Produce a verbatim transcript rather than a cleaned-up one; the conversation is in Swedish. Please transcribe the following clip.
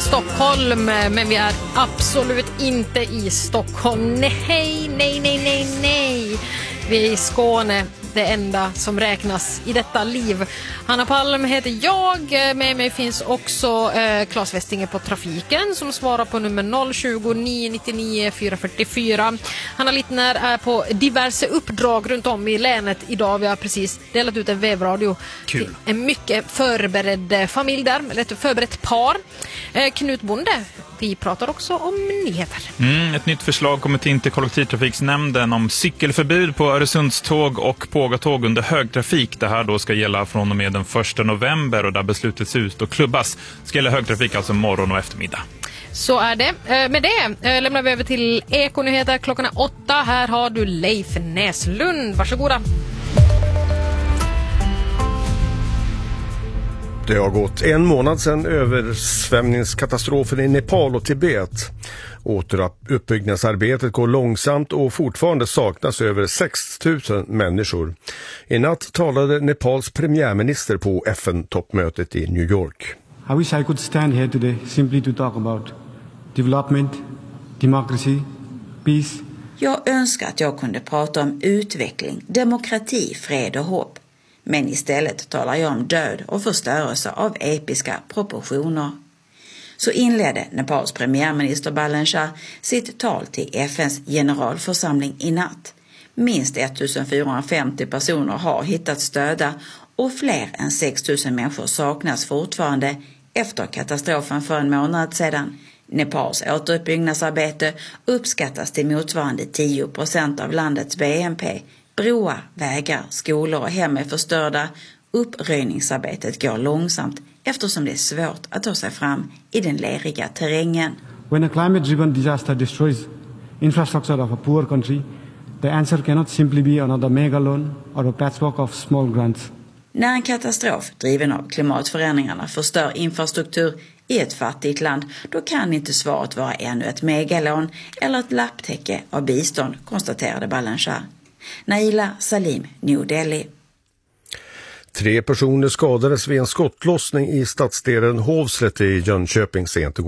Stockholm, men vi är absolut inte i Stockholm. Nej, nej, nej, nej, nej. Vi är i Skåne, det enda som räknas i detta liv. Hanna Palm heter jag. Med mig finns också eh, Claes Westinge på trafiken som svarar på nummer noll tjugo nio nittionio fyra fyrtiofyra. Hanna Littner är på diverse uppdrag runt om i länet idag. Vi har precis delat ut en vevradio. Kul. En mycket förberedd familj där, eller ett förberett par. Eh, Knut Bonde. Vi pratar också om nyheter. Mm, ett nytt förslag kommer in till kollektivtrafiksnämnden om cykelförbud på Öresundståg och pågatåg under högtrafik. Det här då ska gälla från och med den första november och där beslutet ser ut och klubbas. Ska gälla högtrafik alltså morgon och eftermiddag. Så är det. Med det lämnar vi över till Ekonyheter klockan är åtta. Här har du Leif Näslund. Varsågoda. Det har gått en månad sedan översvämningskatastrofen i Nepal och Tibet. Återuppbyggnadsarbetet går långsamt och fortfarande saknas över sex tusen människor. I natt talade Nepals premiärminister på F N-toppmötet i New York. I wish I could stand here today simply to talk about development, democracy, peace. Jag önskar att jag kunde prata om utveckling, demokrati, fred och hopp. Men istället talar jag om död och förstörelse av episka proportioner. Så inledde Nepals premiärminister Balen Shah sitt tal till F N:s generalförsamling i natt. Minst fjortonhundrafemtio personer har hittats döda och fler än sex tusen människor saknas fortfarande efter katastrofen för en månad sedan. Nepals återuppbyggnadsarbete uppskattas till motsvarande tio procent av landets B N P. Broar, vägar, skolor och hem är förstörda. Uppröjningsarbetet går långsamt eftersom det är svårt att ta sig fram i den leriga terrängen. When a climate-driven disaster destroys infrastructure of a poor country, the answer cannot simply be another mega loan or a patchwork of small grants. När en katastrof driven av klimatförändringarna förstör infrastruktur i ett fattigt land, då kan inte svaret vara ännu ett megalån eller ett lapptäcke av bistånd, konstaterade Balen Shah. Naila Salim, New Delhi. Tre personer skadades vid en skottlossning i stadsdelen Hovslätt i Jönköping sent igår.